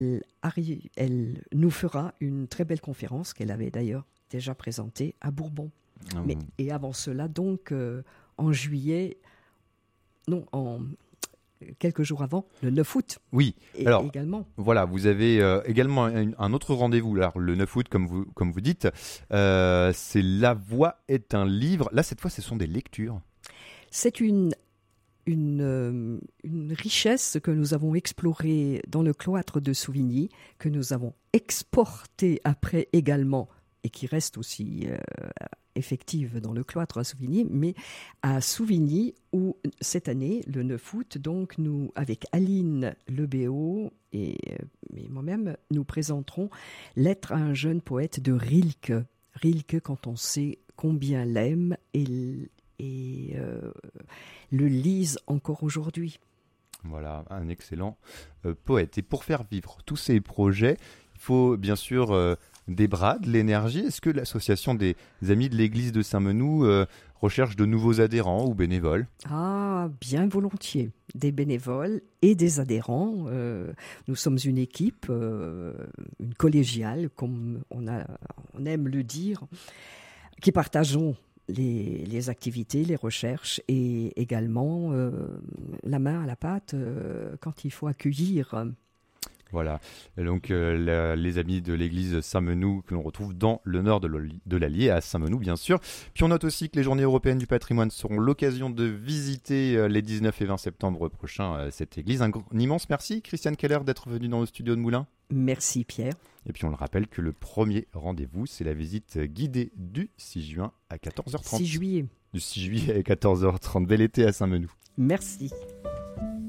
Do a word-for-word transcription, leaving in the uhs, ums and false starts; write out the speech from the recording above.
Elle, elle nous fera une très belle conférence qu'elle avait d'ailleurs déjà présentée à Bourbon. Ah, Mais, et avant cela, donc, euh, en juillet, non, en quelques jours avant, le neuf août. Oui, et, alors également. Voilà, vous avez euh, également un, un autre rendez-vous, alors, le neuf août, comme vous, comme vous dites. Euh, c'est La Voix est un livre. Là, cette fois, ce sont des lectures. C'est une... Une, euh, une richesse que nous avons explorée dans le cloître de Souvigny, que nous avons exportée après également, et qui reste aussi euh, effective dans le cloître à Souvigny, mais à Souvigny, où cette année, le neuf août, donc nous, avec Aline Lebéo et, et moi-même, nous présenterons Lettre à un jeune poète de Rilke. Rilke, quand on sait combien l'aime et et euh, le lisent encore aujourd'hui. Voilà, un excellent euh, poète. Et pour faire vivre tous ces projets, il faut bien sûr euh, des bras, de l'énergie. Est-ce que l'association des Amis de l'Église de Saint-Menou euh, recherche de nouveaux adhérents ou bénévoles ? Ah, bien volontiers. Des bénévoles et des adhérents. Euh, nous sommes une équipe, euh, une collégiale, comme on, a, on aime le dire, qui partageons Les, les activités, les recherches et également euh, la main à la pâte euh, quand il faut accueillir. Voilà, et donc euh, la, les amis de l'église Saint-Menou que l'on retrouve dans le nord de, de l'Allier, à Saint-Menou bien sûr. Puis on note aussi que les Journées européennes du patrimoine seront l'occasion de visiter euh, les dix-neuf et vingt septembre prochains euh, cette église. Un, gr- un immense merci Christiane Keller d'être venue dans le studio de Moulins. Merci Pierre. Et puis on le rappelle que le premier rendez-vous, c'est la visite guidée du six juin à quatorze heures trente. six juillet. Du six juillet à quatorze heures trente. Bel été à Saint-Menou. Merci.